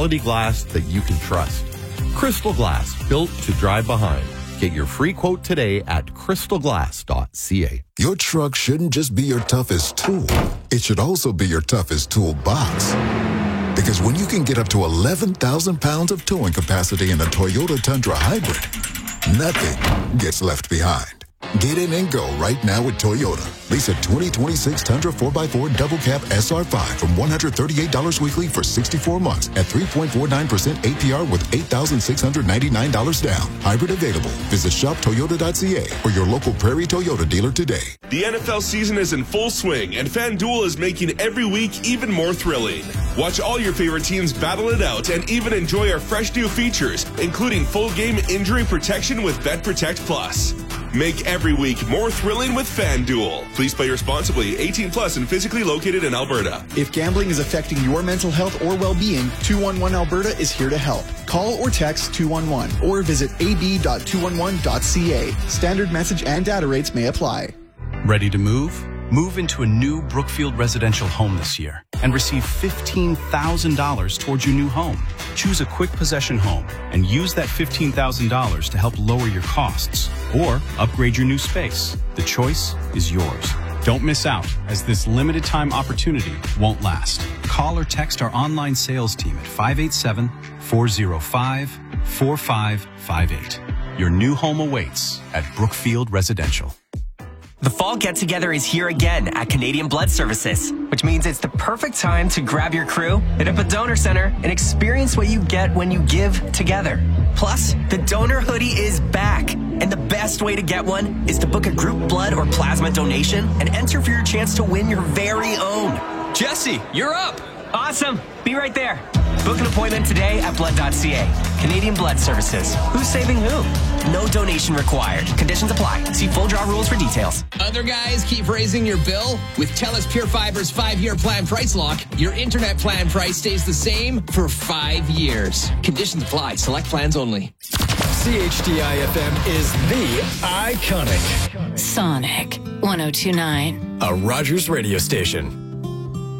quality glass that you can trust. Crystal Glass, built to drive behind. Get your free quote today at crystalglass.ca. Your truck shouldn't just be your toughest tool. It should also be your toughest toolbox. Because when you can get up to 11,000 pounds of towing capacity in a Toyota Tundra Hybrid, nothing gets left behind. Get in and go right now with Toyota. Lease a 2026 Tundra 4x4 Double Cab SR5 from $138 weekly for 64 months at 3.49% APR with $8,699 down. Hybrid available. Visit shoptoyota.ca or your local Prairie Toyota dealer today. The NFL season is in full swing, and FanDuel is making every week even more thrilling. Watch all your favorite teams battle it out and even enjoy our fresh new features, including full game injury protection with Bet Protect Plus. Make every week more thrilling with FanDuel. Please play responsibly. 18 plus and physically located in Alberta. If gambling is affecting your mental health or well-being, 211 Alberta is here to help. Call or text 211 or visit ab.211.ca. Standard message and data rates may apply. Ready to move? Move into a new Brookfield residential home this year and receive $15,000 towards your new home. Choose a quick possession home and use that $15,000 to help lower your costs or upgrade your new space. The choice is yours. Don't miss out, as this limited time opportunity won't last. Call or text our online sales team at 587-405-4558. Your new home awaits at Brookfield Residential. The fall get-together is here again at Canadian Blood Services, which means it's the perfect time to grab your crew, hit up a donor center, and experience what you get when you give together. Plus, the donor hoodie is back, and the best way to get one is to book a group blood or plasma donation and enter for your chance to win your very own. Jesse, you're up! Awesome! Be right there. Book an appointment today at blood.ca. Canadian Blood Services. Who's saving who? No donation required. Conditions apply. See full draw rules for details. Other guys keep raising your bill? With TELUS Pure Fiber's 5-year plan price lock, your internet plan price stays the same for 5 years. Conditions apply. Select plans only. CHDI-FM is the iconic Sonic 102.9. A Rogers radio station.